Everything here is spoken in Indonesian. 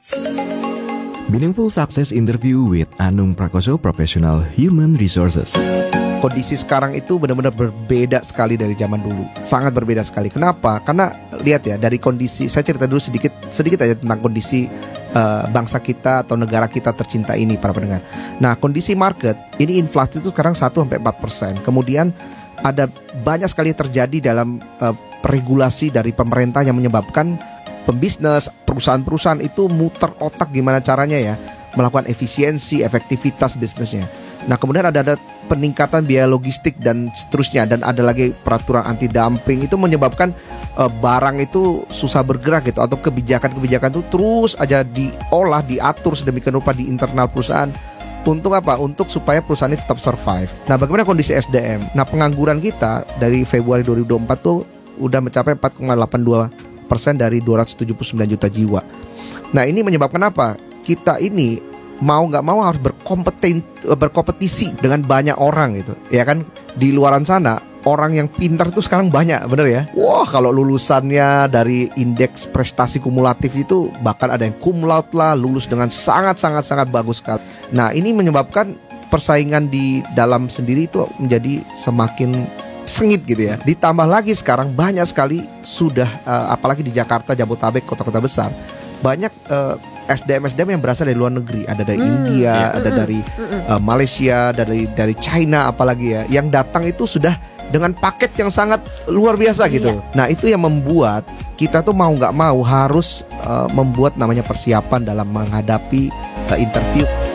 Meaningful Success Interview with Anung Prakoso, Professional Human Resources. Kondisi sekarang itu benar-benar berbeda sekali dari zaman dulu. Sangat berbeda sekali. Kenapa? Karena lihat ya, dari kondisi, saya cerita dulu sedikit aja tentang kondisi bangsa kita atau negara kita tercinta ini, para pendengar. Nah, kondisi market ini, inflasi itu sekarang 1-4%. Kemudian ada banyak sekali terjadi dalam regulasi dari pemerintah yang menyebabkan pembisnis, perusahaan-perusahaan itu muter otak gimana caranya ya melakukan efisiensi, efektivitas bisnisnya. Nah, kemudian ada peningkatan biaya logistik dan seterusnya, dan ada lagi peraturan anti dumping. Itu menyebabkan barang itu susah bergerak gitu, atau kebijakan-kebijakan itu terus aja diolah, diatur sedemikian rupa di internal perusahaan. Untuk apa? Untuk supaya perusahaan ini tetap survive. Nah, bagaimana kondisi SDM? Nah, pengangguran kita dari Februari 2024 tuh udah mencapai 4,82% dari 279 juta jiwa. Nah, ini menyebabkan apa? Kita ini mau nggak mau harus berkompetisi dengan banyak orang gitu, ya kan? Di luaran sana orang yang pintar itu sekarang banyak, bener ya? Wah, kalau lulusannya dari indeks prestasi kumulatif itu bahkan ada yang cum laude lah, lulus dengan sangat bagus sekali. Nah, ini menyebabkan persaingan di dalam sendiri itu menjadi semakin sengit gitu ya. Ditambah lagi sekarang banyak sekali sudah apalagi di Jakarta, Jabodetabek, kota-kota besar, banyak SDM yang berasal dari luar negeri. Ada dari India, ada dari Malaysia, dari China apalagi ya, yang datang itu sudah dengan paket yang sangat luar biasa gitu. Nah, itu yang membuat kita tuh mau nggak mau harus membuat namanya persiapan dalam menghadapi interview.